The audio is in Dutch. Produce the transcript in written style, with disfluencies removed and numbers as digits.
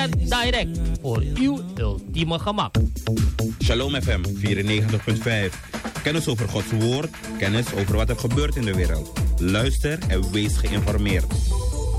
Direct, voor uw ultieme gemak. Shalom FM 94.5. Kennis over Gods woord, kennis over wat er gebeurt in de wereld. Luister en wees geïnformeerd.